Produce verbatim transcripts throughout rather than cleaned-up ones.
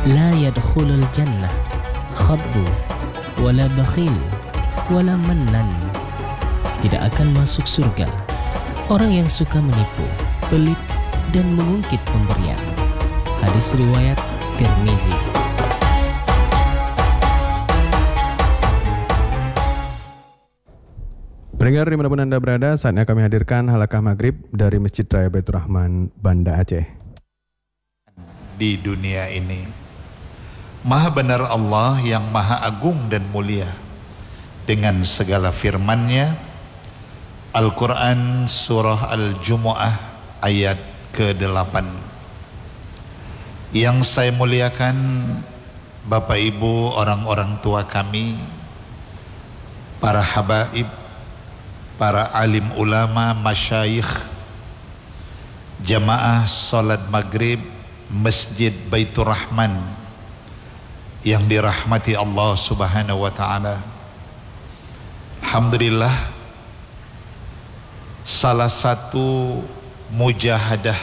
La yadkhulul jannah khabru wala bakhil wala mannan. Tidak akan masuk surga orang yang suka menipu, pelit, dan mengungkit pemberian. Hadis riwayat Tirmizi. Pendengar dimanapun Anda berada, saatnya kami hadirkan halaqah maghrib dari Masjid Raya Baitur Rahman, Banda Aceh. Di dunia ini, Maha benar Allah yang Maha agung dan mulia dengan segala firman-Nya. Al-Quran Surah Al-Jumu'ah ayat kedelapan. Yang saya muliakan Bapak Ibu, orang-orang tua kami, para habaib, para alim ulama, masyayikh, jamaah salat maghrib Masjid Baitur Rahman yang dirahmati Allah Subhanahu wa ta'ala. Alhamdulillah, salah satu mujahadah,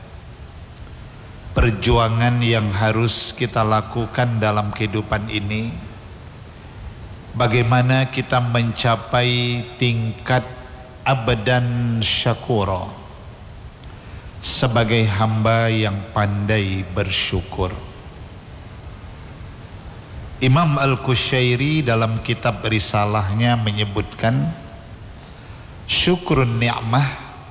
perjuangan yang harus kita lakukan dalam kehidupan ini, bagaimana kita mencapai tingkat abadan syakura sebagai hamba yang pandai bersyukur. Imam Al-Qushairi dalam kitab risalahnya menyebutkan, syukrun ni'mah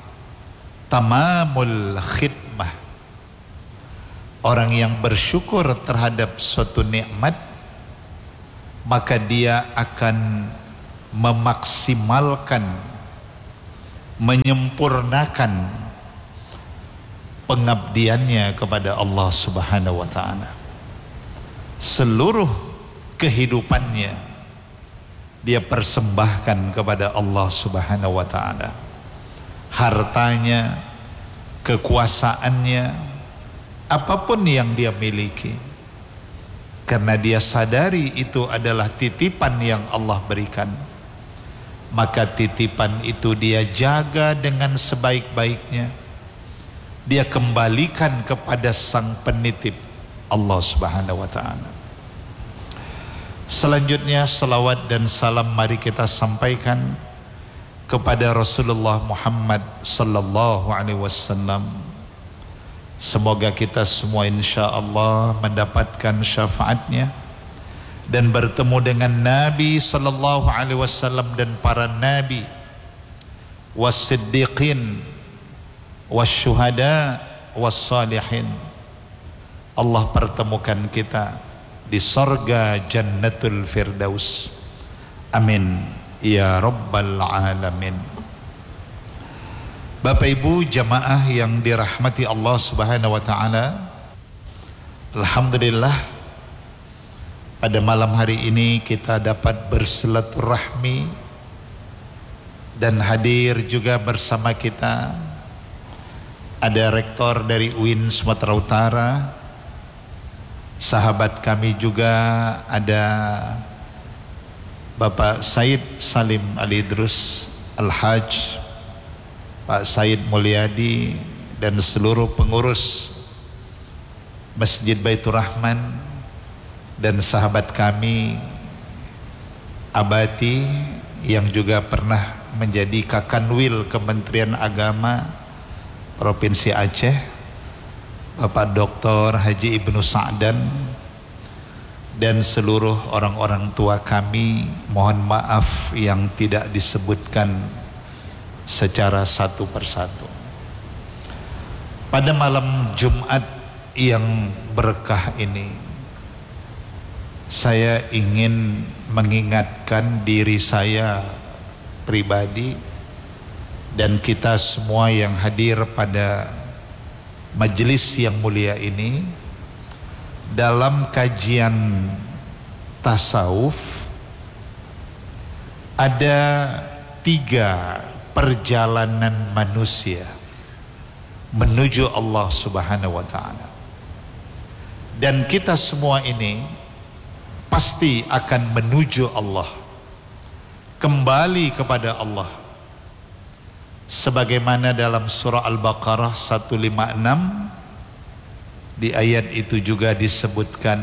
tamamul khidmah. Orang yang bersyukur terhadap suatu nikmat, maka dia akan memaksimalkan, menyempurnakan pengabdiannya kepada Allah Subhanahu wa ta'ala. Seluruh kehidupannya dia persembahkan kepada Allah Subhanahu wa ta'ala. Hartanya, kekuasaannya, apapun yang dia miliki, karena dia sadari itu adalah titipan yang Allah berikan, maka titipan itu dia jaga dengan sebaik-baiknya. Dia kembalikan kepada sang penitip, Allah Subhanahu wa ta'ala. Selanjutnya salawat dan salam mari kita sampaikan kepada Rasulullah Muhammad sallallahu alaihi wasallam. Semoga kita semua insya Allah mendapatkan syafaatnya dan bertemu dengan Nabi sallallahu alaihi wasallam dan para nabi, was-siddiqin, was-syuhada, was-salihin. Allah pertemukan kita di sorga Jannatul Firdaus. Amin ya rabbal alamin. Bapak Ibu jamaah yang dirahmati Allah Subhanahu wa ta'ala, alhamdulillah pada malam hari ini kita dapat bersilaturahmi dan hadir juga bersama kita ada rektor dari U I N Sumatera Utara, sahabat kami juga ada Bapak Said Salim Al-Idrus Al-Hajj, Pak Said Mulyadi, dan seluruh pengurus Masjid Baitur Rahman, dan sahabat kami Abati yang juga pernah menjadi Kakanwil Kementerian Agama Provinsi Aceh, Bapak Doktor Haji Ibnu Sa'dan, dan seluruh orang-orang tua kami. Mohon maaf yang tidak disebutkan secara satu persatu. Pada malam Jumat yang berkah ini, saya ingin mengingatkan diri saya pribadi dan kita semua yang hadir pada majelis yang mulia ini, dalam kajian tasawuf ada tiga perjalanan manusia menuju Allah Subhanahu wa ta'ala, dan kita semua ini pasti akan menuju Allah, kembali kepada Allah, sebagaimana dalam surah Al-Baqarah seratus lima puluh enam Di ayat itu juga disebutkan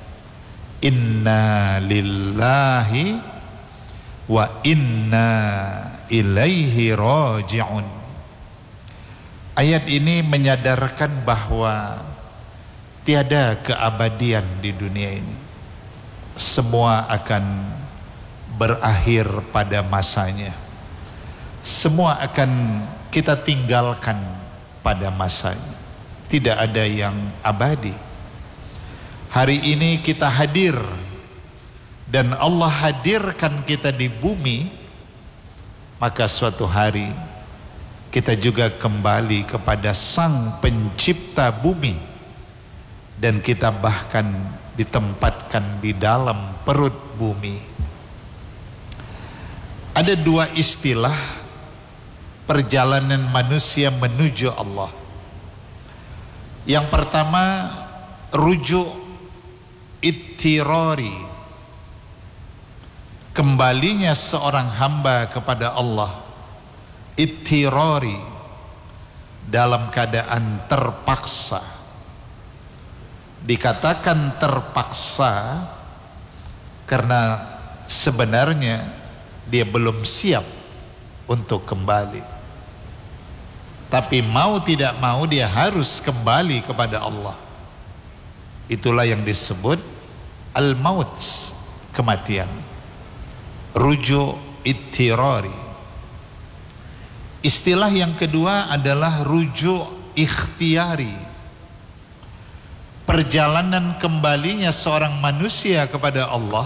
inna lillahi wa inna ilaihi raji'un. Ayat ini menyadarkan bahwa tiada keabadian di dunia ini. Semua akan berakhir pada masanya. Semua akan kita tinggalkan pada masanya. Tidak ada yang abadi. Hari ini kita hadir dan Allah hadirkan kita di bumi, maka suatu hari kita juga kembali kepada Sang Pencipta bumi, dan kita bahkan ditempatkan di dalam perut bumi. Ada dua istilah perjalanan manusia menuju Allah. Yang pertama, rujuk ittirari, kembalinya seorang hamba kepada Allah. Ittirari, dalam keadaan terpaksa. Dikatakan terpaksa karena sebenarnya dia belum siap untuk kembali, tapi mau tidak mau dia harus kembali kepada Allah. Itulah yang disebut al-maut, kematian. Rujuk ittirari. Istilah yang kedua adalah rujuk ikhtiari, perjalanan kembalinya seorang manusia kepada Allah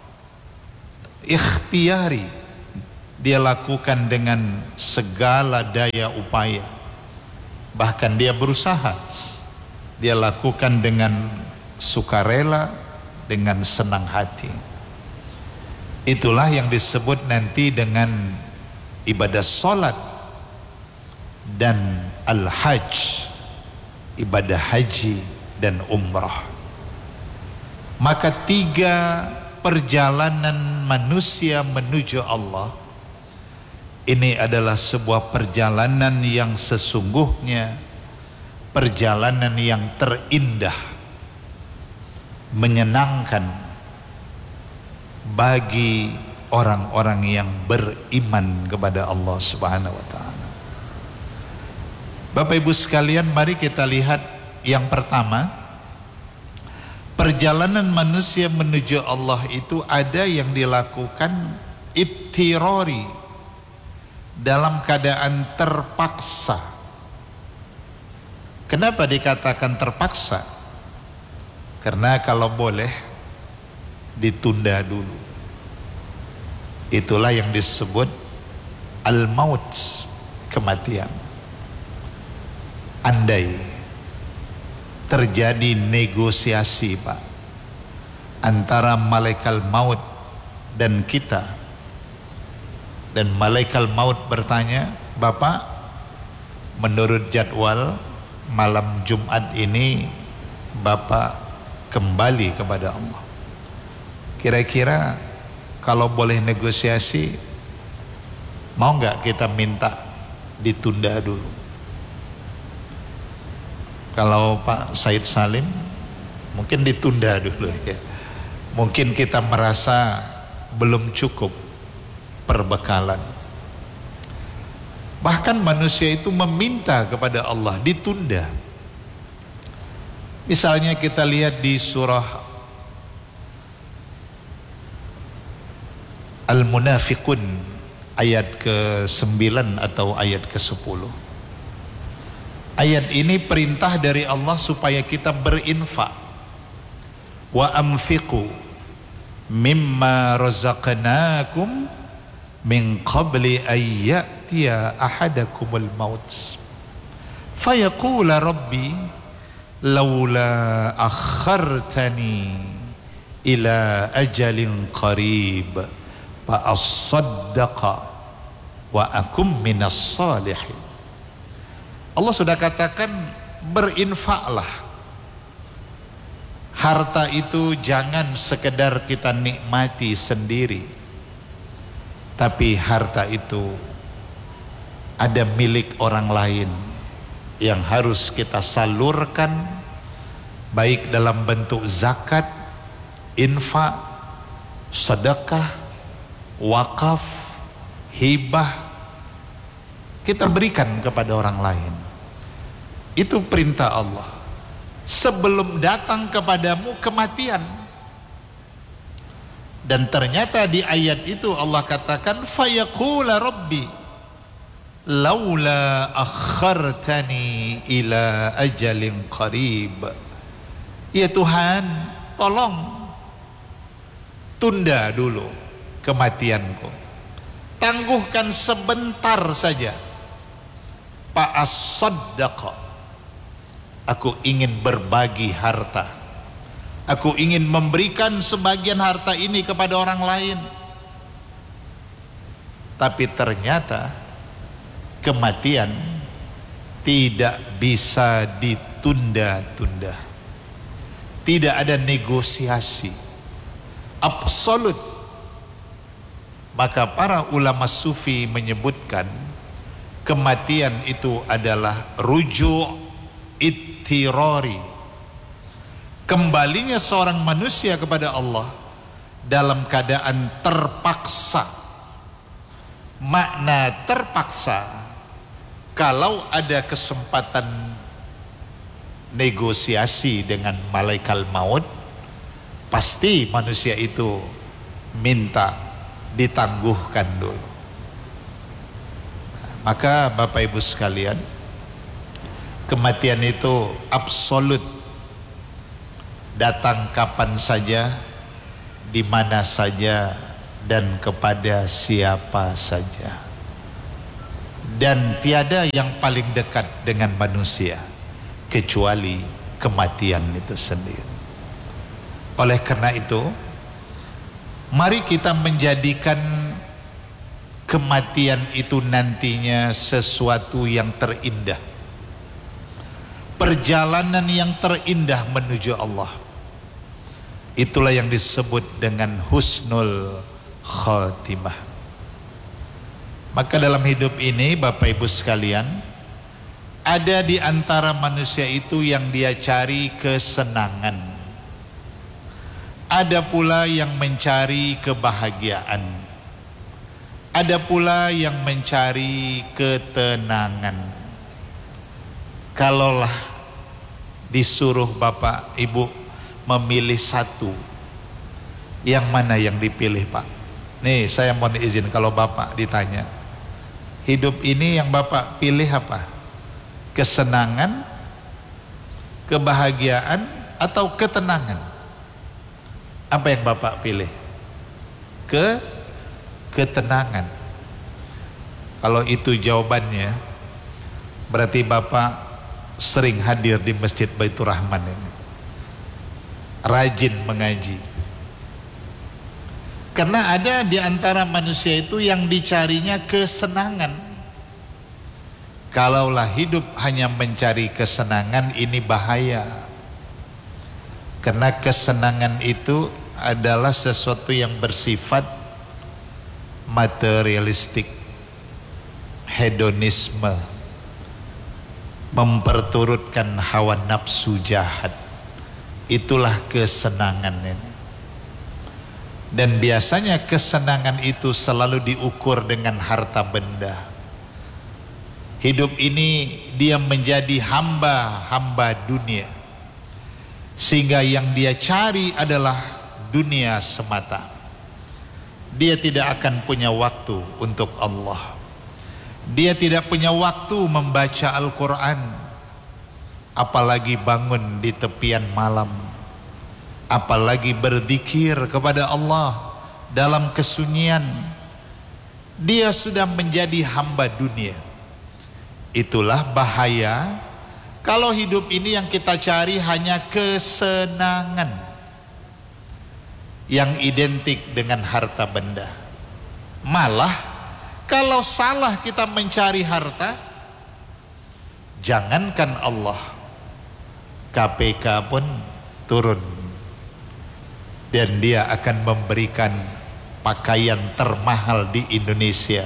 ikhtiari. Dia lakukan dengan segala daya upaya, bahkan dia berusaha. Dia lakukan dengan sukarela, dengan senang hati. Itulah yang disebut nanti dengan ibadah salat dan al-hajj, ibadah haji dan umrah. Maka tiga perjalanan manusia menuju Allah ini adalah sebuah perjalanan yang sesungguhnya perjalanan yang terindah, menyenangkan bagi orang-orang yang beriman kepada Allah Subhanahu wa taala. Bapak Ibu sekalian, mari kita lihat yang pertama. Perjalanan manusia menuju Allah itu ada yang dilakukan ittirari, dalam keadaan terpaksa. Kenapa dikatakan terpaksa? Karena kalau boleh ditunda dulu. Itulah yang disebut al-maut, kematian. Andai terjadi negosiasi, Pak, antara malaikat maut dan kita, dan malaikat maut bertanya, Bapak, menurut jadwal malam Jumat ini Bapak kembali kepada Allah. Kira-kira kalau boleh negosiasi, mau nggak kita minta ditunda dulu? Kalau Pak Said Salim, mungkin ditunda dulu ya. Mungkin kita merasa belum cukup perbekalan. Bahkan manusia itu meminta kepada Allah ditunda. Misalnya kita lihat di surah Al-Munafiqun ayat ke sembilan atau ayat ke sepuluh. Ayat ini perintah dari Allah supaya kita berinfak. Wa anfiqu mimma razaqnakum min qabli an ya'tiya ahadakumul maut fayaqula rabbi laula akhartani ila ajalin qarib fa as-saddaqa wa akum minas salihin. Allah sudah katakan berinfaklah. Harta itu jangan sekedar kita nikmati sendiri, tapi harta itu ada milik orang lain yang harus kita salurkan, baik dalam bentuk zakat, infak, sedekah, wakaf, hibah, kita berikan kepada orang lain. Itu perintah Allah. Sebelum datang kepadamu kematian. Dan ternyata di ayat itu Allah katakan, fayaqula rabbi laula akhartani ila ajalin qarib. Ya Tuhan, tolong tunda dulu kematianku, tangguhkan sebentar saja. Fa as-saddaqa, aku ingin berbagi harta, aku ingin memberikan sebagian harta ini kepada orang lain. Tapi ternyata kematian tidak bisa ditunda-tunda. Tidak ada negosiasi absolut. Maka para ulama sufi menyebutkan kematian itu adalah rujuk ittirari, kembalinya seorang manusia kepada Allah dalam keadaan terpaksa. Makna terpaksa, kalau ada kesempatan negosiasi dengan malaikat maut, pasti manusia itu minta ditangguhkan dulu. Maka Bapak Ibu sekalian, kematian itu absolut, datang kapan saja, di mana saja, dan kepada siapa saja. Dan tiada yang paling dekat dengan manusia kecuali kematian itu sendiri. Oleh karena itu, mari kita menjadikan kematian itu nantinya sesuatu yang terindah, perjalanan yang terindah menuju Allah. Itulah yang disebut dengan husnul khatimah. Maka dalam hidup ini Bapak Ibu sekalian, ada di antara manusia itu yang dia cari kesenangan, ada pula yang mencari kebahagiaan, ada pula yang mencari ketenangan. Kalaulah disuruh Bapak Ibu memilih satu, yang mana yang dipilih Pak? Nih saya mohon izin, kalau Bapak ditanya, hidup ini yang Bapak pilih apa? Kesenangan, kebahagiaan, atau ketenangan? Apa yang Bapak pilih? Ke ketenangan. Kalau itu jawabannya, berarti Bapak sering hadir di Masjid Baitur Rahman ini, rajin mengaji. Karena ada di antara manusia itu yang dicarinya kesenangan. Kalaulah hidup hanya mencari kesenangan, ini bahaya. Karena kesenangan itu adalah sesuatu yang bersifat materialistik, hedonisme, memperturutkan hawa nafsu jahat. Itulah kesenangan ini. Dan biasanya kesenangan itu selalu diukur dengan harta benda. Hidup ini dia menjadi hamba-hamba dunia, sehingga yang dia cari adalah dunia semata. Dia tidak akan punya waktu untuk Allah. Dia tidak punya waktu membaca Al-Quran, apalagi bangun di tepian malam, apalagi berzikir kepada Allah dalam kesunyian. Dia sudah menjadi hamba dunia. Itulah bahaya kalau hidup ini yang kita cari hanya kesenangan yang identik dengan harta benda. Malah kalau salah kita mencari harta, jangankan Allah, K P K pun turun, dan dia akan memberikan pakaian termahal di Indonesia,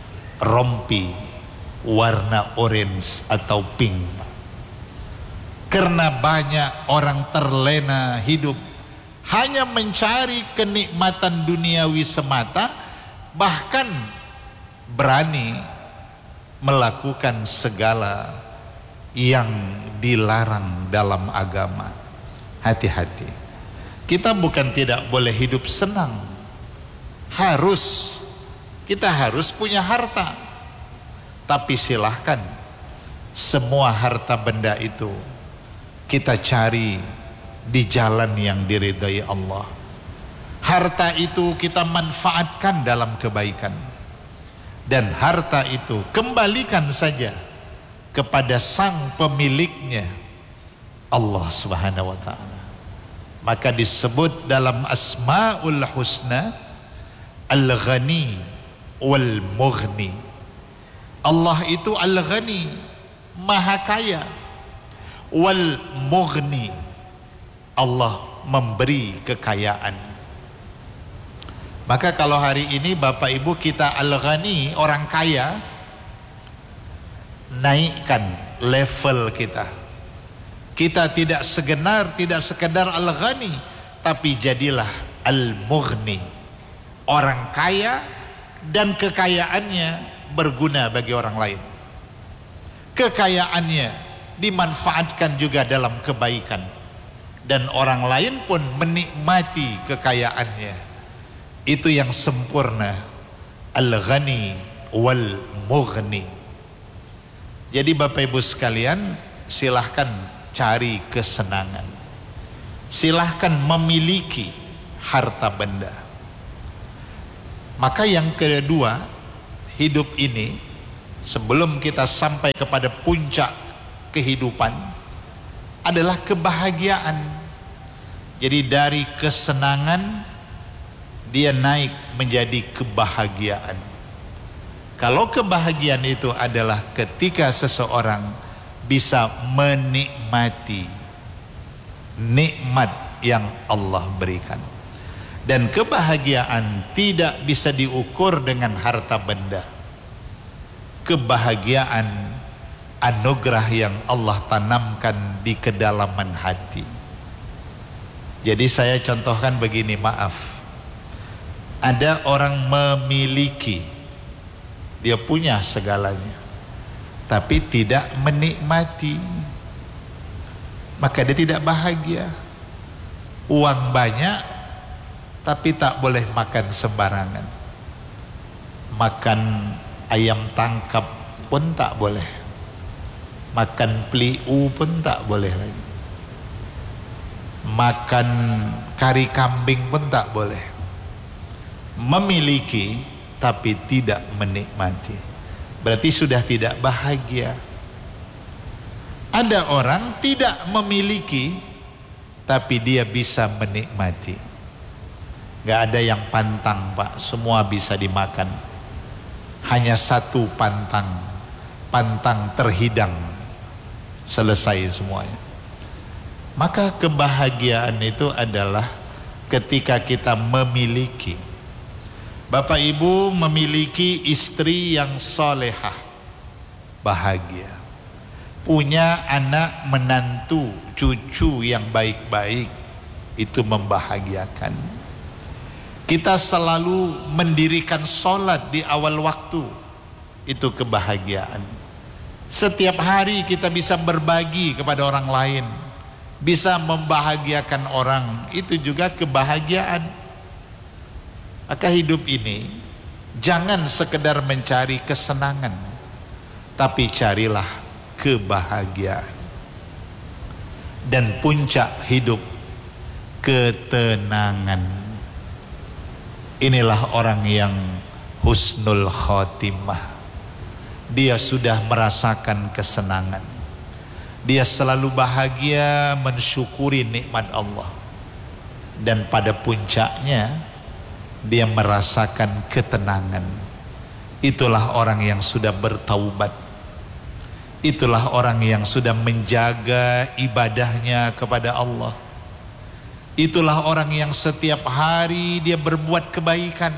rompi warna orange atau pink. Karena banyak orang terlena hidup hanya mencari kenikmatan duniawi semata, bahkan berani melakukan segala yang dilarang dalam agama. Hati-hati. Kita bukan tidak boleh hidup senang. Harus. Kita harus punya harta. Tapi silahkan semua harta benda itu kita cari di jalan yang diridhai Allah. Harta itu kita manfaatkan dalam kebaikan. Dan harta itu kembalikan saja kepada sang pemiliknya, Allah Subhanahu wa ta'ala. Maka disebut dalam Asmaul Husna Al-Ghani wal Mughni. Allah itu Al-Ghani, Maha Kaya. Wal Mughni, Allah memberi kekayaan. Maka kalau hari ini Bapak Ibu kita Al-Ghani, orang kaya, naikkan level kita. Kita tidak segenar, tidak sekedar Al-Ghani, tapi jadilah Al-Mughni, orang kaya dan kekayaannya berguna bagi orang lain. Kekayaannya dimanfaatkan juga dalam kebaikan, dan orang lain pun menikmati kekayaannya. Itu yang sempurna, Al-Ghani wal Mughni. Jadi Bapak Ibu sekalian, silahkan cari kesenangan, silahkan memiliki harta benda. Maka yang kedua, hidup ini sebelum kita sampai kepada puncak kehidupan adalah kebahagiaan. Jadi dari kesenangan dia naik menjadi kebahagiaan. Kalau kebahagiaan itu adalah ketika seseorang bisa menikmati nikmat yang Allah berikan. Dan kebahagiaan tidak bisa diukur dengan harta benda. Kebahagiaan anugerah yang Allah tanamkan di kedalaman hati. Jadi saya contohkan begini, maaf. Ada orang memiliki, dia punya segalanya, tapi tidak menikmati, maka dia tidak bahagia. Uang banyak, tapi tak boleh makan sembarangan. Makan ayam tangkap pun tak boleh. Makan pliu pun tak boleh lagi. Makan kari kambing pun tak boleh. Memiliki tapi tidak menikmati, berarti sudah tidak bahagia. Ada orang tidak memiliki tapi dia bisa menikmati. Gak ada yang pantang, Pak, semua bisa dimakan. Hanya satu pantang, pantang terhidang, selesai semuanya. Maka kebahagiaan itu adalah ketika kita memiliki. Bapak Ibu memiliki istri yang solehah, bahagia. Punya anak menantu, cucu yang baik-baik, itu membahagiakan. Kita selalu mendirikan sholat di awal waktu, itu kebahagiaan. Setiap hari kita bisa berbagi kepada orang lain, bisa membahagiakan orang, itu juga kebahagiaan. Maka hidup ini jangan sekedar mencari kesenangan, tapi carilah kebahagiaan. Dan puncak hidup, ketenangan. Inilah orang yang husnul khotimah. Dia sudah merasakan kesenangan. Dia selalu bahagia mensyukuri nikmat Allah. Dan pada puncaknya dia merasakan ketenangan. Itulah orang yang sudah bertaubat. Itulah orang yang sudah menjaga ibadahnya kepada Allah. Itulah orang yang setiap hari dia berbuat kebaikan.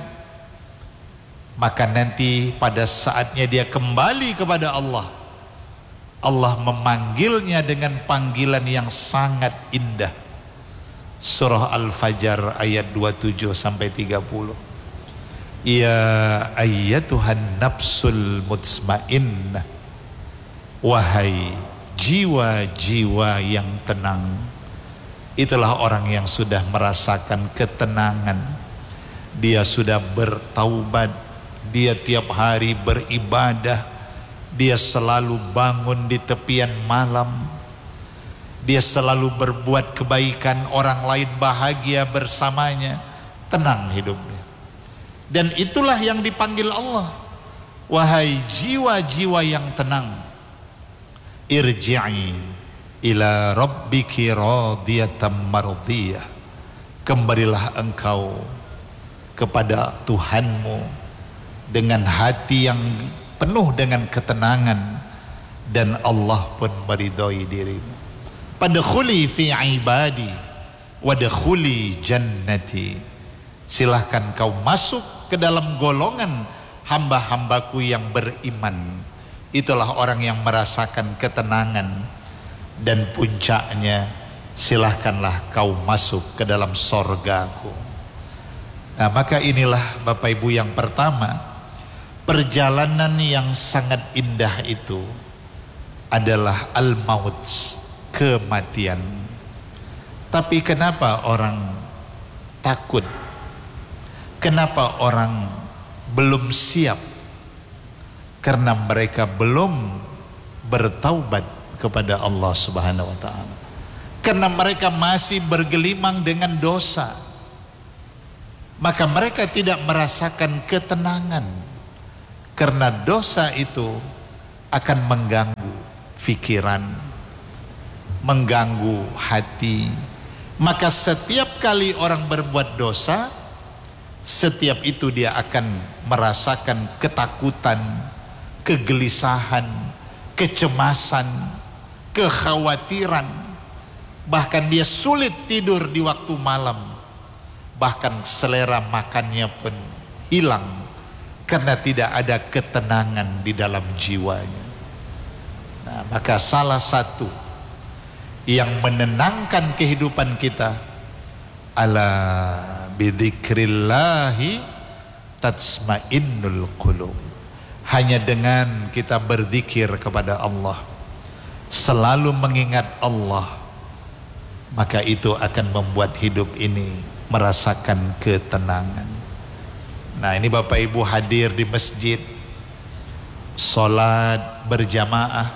Maka nanti pada saatnya dia kembali kepada Allah, Allah memanggilnya dengan panggilan yang sangat indah. Surah Al-Fajr ayat dua puluh tujuh sampai tiga puluh. Ya ayyatuhan nafsul mutmainnah, wahai jiwa-jiwa yang tenang. Itulah orang yang sudah merasakan ketenangan. Dia sudah bertaubat, dia tiap hari beribadah, dia selalu bangun di tepian malam, dia selalu berbuat kebaikan, orang lain bahagia bersamanya, tenang hidupnya. Dan itulah yang dipanggil Allah. Wahai jiwa-jiwa yang tenang, irji'i ila rabbiki radiyatan mardiyah, kembalilah engkau kepada Tuhanmu dengan hati yang penuh dengan ketenangan, dan Allah pun meridhoi dirimu. Fadkhuli fi ibadi wadkhuli jannati, silahkan kau masuk ke dalam golongan hamba-hambaku yang beriman. Itulah orang yang merasakan ketenangan, dan puncaknya silahkanlah kau masuk ke dalam sorgaku. Nah, maka inilah Bapak Ibu yang pertama, perjalanan yang sangat indah itu adalah al-maut, kematian. Tapi kenapa orang takut? Kenapa orang belum siap? Karena mereka belum bertaubat kepada Allah Subhanahu wa taala. Karena mereka masih bergelimang dengan dosa, maka mereka tidak merasakan ketenangan. Karena dosa itu akan mengganggu pikiran, mengganggu hati. Maka setiap kali orang berbuat dosa, setiap itu dia akan merasakan ketakutan, kegelisahan, kecemasan, kekhawatiran. Bahkan dia sulit tidur di waktu malam. Bahkan selera makannya pun hilang, karena tidak ada ketenangan di dalam jiwanya. Nah, maka salah satu yang menenangkan kehidupan kita, ala bidzikrillahi tatsmainnul qulub. Hanya dengan kita berzikir kepada Allah, selalu mengingat Allah, maka itu akan membuat hidup ini merasakan ketenangan. Nah, ini Bapak Ibu hadir di masjid, sholat berjamaah,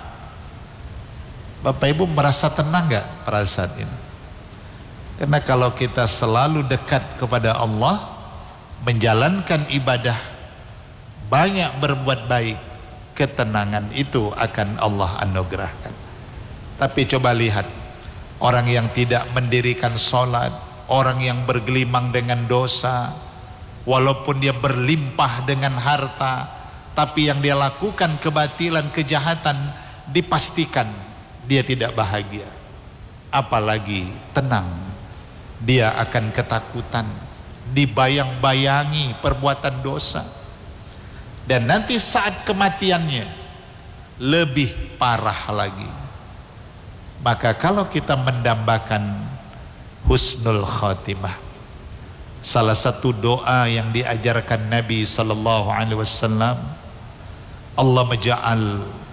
Bapak Ibu merasa tenang gak perasaan ini? Karena kalau kita selalu dekat kepada Allah, menjalankan ibadah, banyak berbuat baik, ketenangan itu akan Allah anugerahkan. Tapi coba lihat, orang yang tidak mendirikan sholat, orang yang bergelimang dengan dosa, walaupun dia berlimpah dengan harta, tapi yang dia lakukan kebatilan, kejahatan, dipastikan dia tidak bahagia, apalagi tenang. Dia akan ketakutan, dibayang-bayangi perbuatan dosa, dan nanti saat kematiannya lebih parah lagi. Maka kalau kita mendambakan husnul khatimah, salah satu doa yang diajarkan Nabi sallallahu alaihi wasallam, Allah maja'al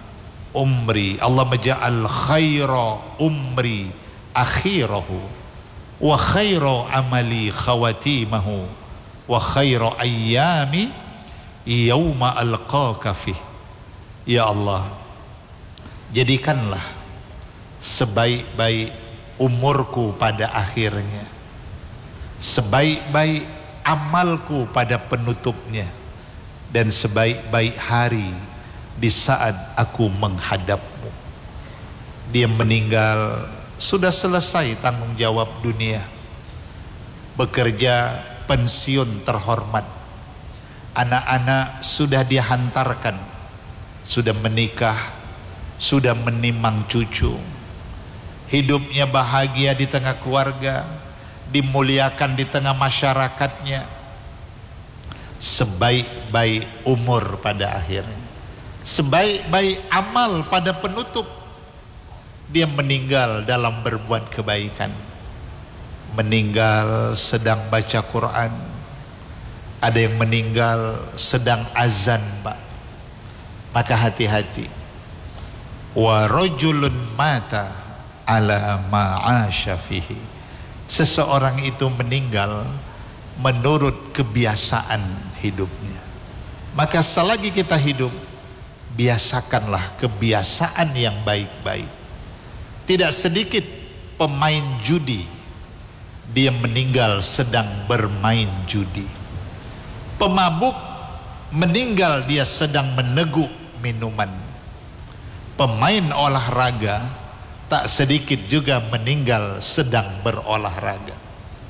umri, Allah maja'al khaira umri akhirahu, wa khaira amali khawatimahu, wa khaira ayyami yauma alqaka fih. Ya Allah, jadikanlah sebaik-baik umurku pada akhirnya, sebaik-baik amalku pada penutupnya, dan sebaik-baik hari di saat aku menghadapmu. Dia meninggal, sudah selesai tanggung jawab dunia, bekerja, pensiun terhormat, anak-anak sudah dihantarkan, sudah menikah, sudah menimang cucu, hidupnya bahagia di tengah keluarga, dimuliakan di tengah masyarakatnya. Sebaik-baik umur pada akhirnya, sebaik-baik amal pada penutup, dia meninggal dalam berbuat kebaikan, meninggal sedang baca Quran, ada yang meninggal sedang azan, Pak. Maka hati-hati. Wa rajulun mata ala ma'asya fihi. Seseorang itu meninggal menurut kebiasaan hidupnya. Maka selagi kita hidup, biasakanlah kebiasaan yang baik-baik. Tidak sedikit pemain judi dia meninggal sedang bermain judi. Pemabuk meninggal dia sedang meneguk minuman. Pemain olahraga tak sedikit juga meninggal sedang berolahraga.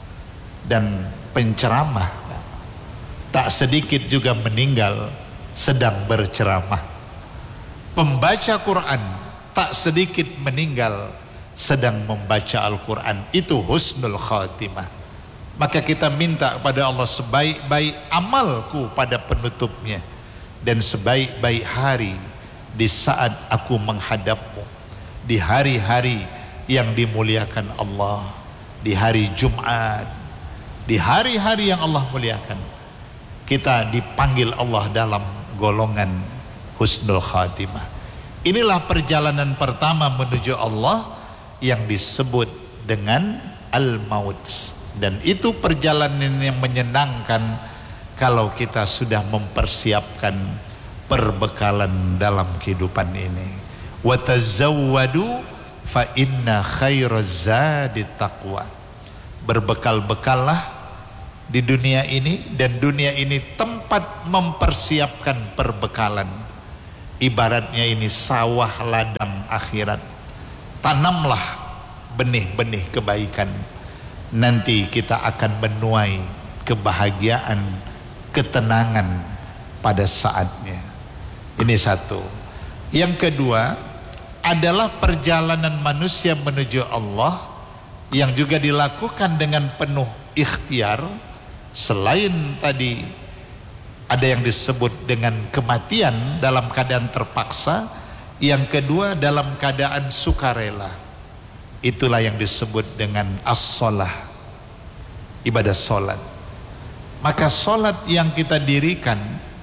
Dan penceramah tak sedikit juga meninggal sedang berceramah. Pembaca Quran tak sedikit meninggal sedang membaca Al-Quran. Itu husnul khatimah. Maka kita minta kepada Allah sebaik-baik amalku pada penutupnya, dan sebaik-baik hari di saat aku menghadapmu, di hari-hari yang dimuliakan Allah, di hari Jumat, di hari-hari yang Allah muliakan, kita dipanggil Allah dalam golongan husnul khatimah. Inilah perjalanan pertama menuju Allah yang disebut dengan al-maut. Dan itu perjalanan yang menyenangkan kalau kita sudah mempersiapkan perbekalan dalam kehidupan ini. Wa tazawwadu fa inna khairaz zadi taqwa. Berbekal-bekallah di dunia ini, dan dunia ini tempat mempersiapkan perbekalan. Ibaratnya ini sawah ladang akhirat. Tanamlah benih-benih kebaikan. Nanti kita akan menuai kebahagiaan, ketenangan pada saatnya. Ini satu. Yang kedua adalah perjalanan manusia menuju Allah yang juga dilakukan dengan penuh ikhtiar. Selain tadi ada yang disebut dengan kematian dalam keadaan terpaksa, yang kedua dalam keadaan sukarela. Itulah yang disebut dengan as-shalah, ibadah solat. Maka solat yang kita dirikan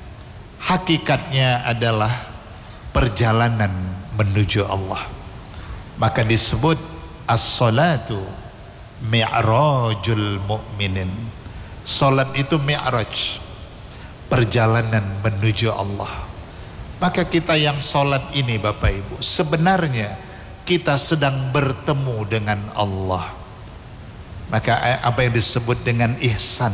hakikatnya adalah perjalanan menuju Allah. Maka disebut as-salatu mi'rajul mu'minin. Solat itu mi'raj, perjalanan menuju Allah. Maka kita yang solat ini Bapak Ibu, sebenarnya kita sedang bertemu dengan Allah. Maka apa yang disebut dengan ihsan,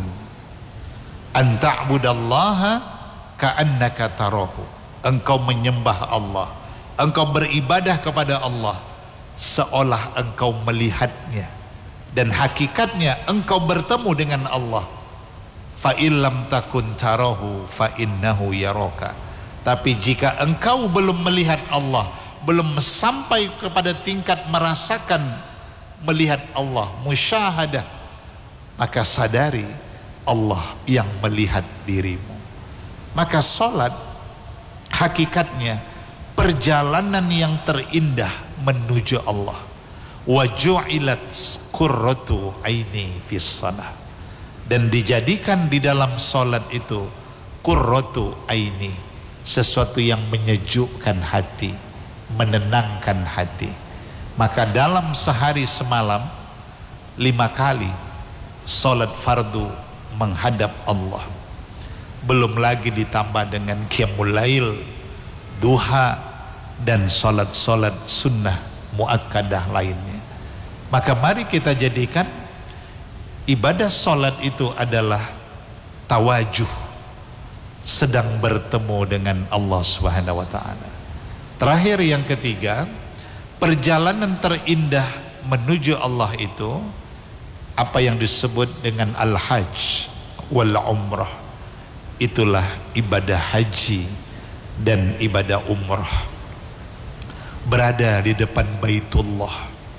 an ta'budallaha ka'annaka tarahu. Engkau menyembah Allah, engkau beribadah kepada Allah seolah engkau melihatnya, dan hakikatnya engkau bertemu dengan Allah. Fa illam takun tarahu fa innahu yaraka. Tapi jika engkau belum melihat Allah, belum sampai kepada tingkat merasakan melihat Allah, musyahadah, maka sadari Allah yang melihat dirimu. Maka solat hakikatnya perjalanan yang terindah menuju Allah. Wa ju'ilat qurratu aini fis shalah. Dan dijadikan di dalam solat itu qurratu aini, sesuatu yang menyejukkan hati, menenangkan hati. Maka dalam sehari semalam lima kali solat fardu menghadap Allah, belum lagi ditambah dengan qiyamul lail, duha, dan solat-solat sunnah muakkadah lainnya. Maka mari kita jadikan ibadah solat itu adalah tawajuh, sedang bertemu dengan Allah Subhanahu wa ta'ala. Terakhir yang ketiga, perjalanan terindah menuju Allah itu apa yang disebut dengan al-hajj wal umrah. Itulah ibadah haji dan ibadah umrah. Berada di depan Baitullah,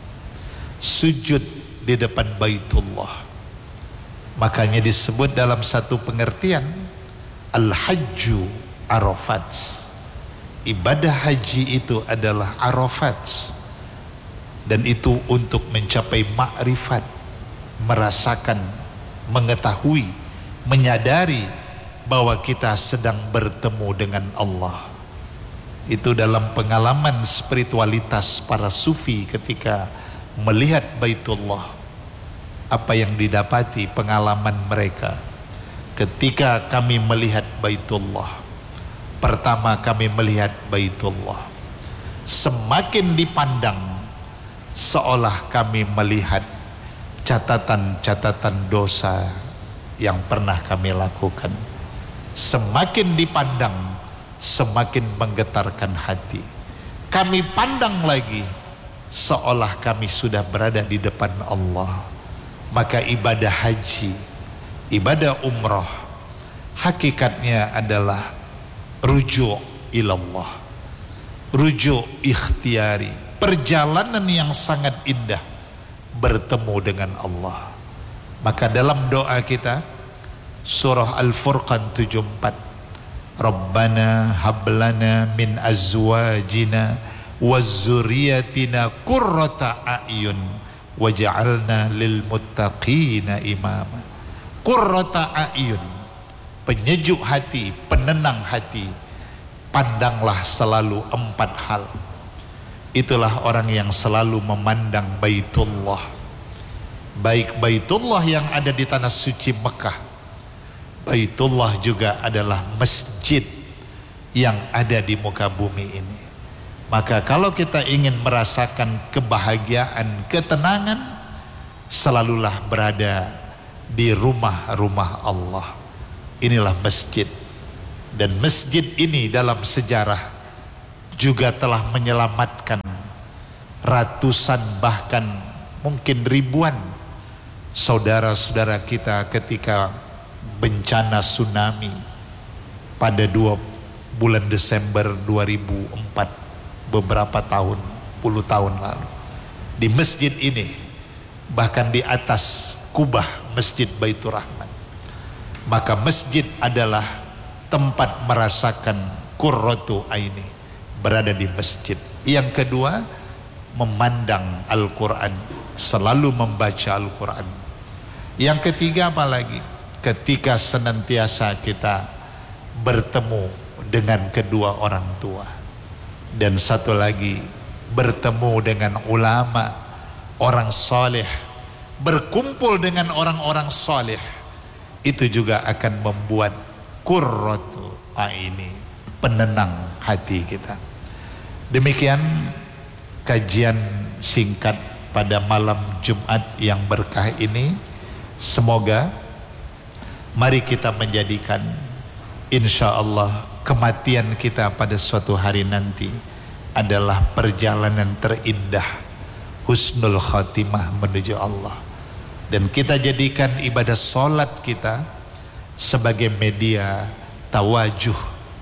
sujud di depan Baitullah. Makanya disebut dalam satu pengertian al-hajju Arafat. Ibadah haji itu adalah Arafat. Dan itu untuk mencapai makrifat, merasakan, mengetahui, menyadari bahwa kita sedang bertemu dengan Allah. Itu dalam pengalaman spiritualitas para sufi ketika melihat Baitullah. Apa yang didapati pengalaman mereka ketika kami melihat Baitullah. Pertama kami melihat Baitullah, semakin dipandang seolah kami melihat catatan-catatan dosa yang pernah kami lakukan. Semakin dipandang, semakin menggetarkan hati. Kami pandang lagi seolah kami sudah berada di depan Allah. Maka ibadah haji, ibadah umrah, hakikatnya adalah rujuk ilallah, rujuk ikhtiari, perjalanan yang sangat indah bertemu dengan Allah. Maka dalam doa kita surah Al-Furqan tujuh puluh empat, Rabbana hablana min azwajina wazzuriyatina qurrata a'yun waj'alna lil muttaqina imama. Qurrata a'yun, penyejuk hati, penenang hati. Pandanglah selalu empat hal. Itulah orang yang selalu memandang Baitullah, baik Baitullah yang ada di tanah suci Mekah. Baitullah juga adalah masjid yang ada di muka bumi ini. Maka kalau kita ingin merasakan kebahagiaan, ketenangan, selalulah berada di rumah-rumah Allah. Inilah masjid. Dan masjid ini dalam sejarah juga telah menyelamatkan ratusan bahkan mungkin ribuan saudara-saudara kita ketika bencana tsunami pada dua bulan Desember dua ribu empat, beberapa tahun, puluh tahun lalu. Di masjid ini, bahkan di atas kubah Masjid Baitur Rahman. Maka masjid adalah tempat merasakan qurratu aini, berada di masjid. Yang kedua, memandang Al-Quran, selalu membaca Al-Quran. Yang ketiga apa lagi? Ketika senantiasa kita bertemu dengan kedua orang tua. Dan satu lagi, bertemu dengan ulama, orang saleh, berkumpul dengan orang-orang saleh. Itu juga akan membuat qurratu aini, penenang hati kita. Demikian kajian singkat pada malam Jumat yang berkah ini. Semoga mari kita menjadikan insya Allah kematian kita pada suatu hari nanti adalah perjalanan terindah, husnul khatimah menuju Allah. Dan kita jadikan ibadah solat kita sebagai media tawajuh,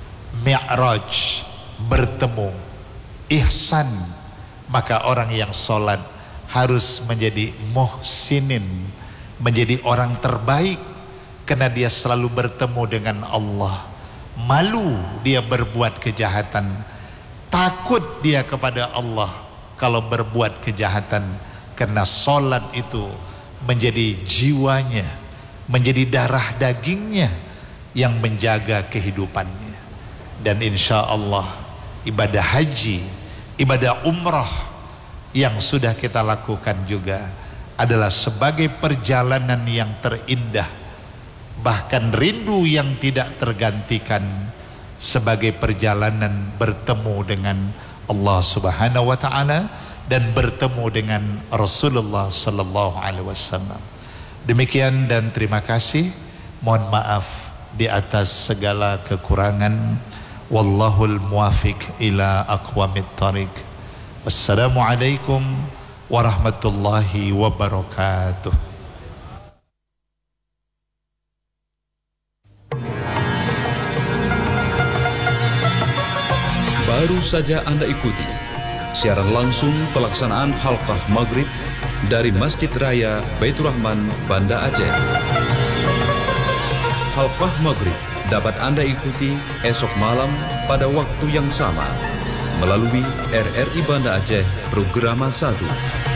mi'raj, bertemu, ihsan. Maka orang yang solat harus menjadi muhsinin, menjadi orang terbaik, karena dia selalu bertemu dengan Allah. Malu dia berbuat kejahatan, takut dia kepada Allah kalau berbuat kejahatan, karena solat itu menjadi jiwanya, menjadi darah dagingnya yang menjaga kehidupannya. Dan insya Allah ibadah haji, ibadah umrah yang sudah kita lakukan juga adalah sebagai perjalanan yang terindah, bahkan rindu yang tidak tergantikan, sebagai perjalanan bertemu dengan Allah Subhanahu wa taala dan bertemu dengan Rasulullah sallallahu alaihi wasallam. Demikian dan terima kasih. Mohon maaf di atas segala kekurangan. Wallahul muwafiq ila aqwamit thariq. Wassalamualaikum warahmatullahi wabarakatuh. Baru saja Anda ikuti siaran langsung pelaksanaan halqah maghrib dari Masjid Raya Baitur Rahman, Banda Aceh. Halqah maghrib dapat Anda ikuti esok malam pada waktu yang sama melalui R R I Banda Aceh Programa satu.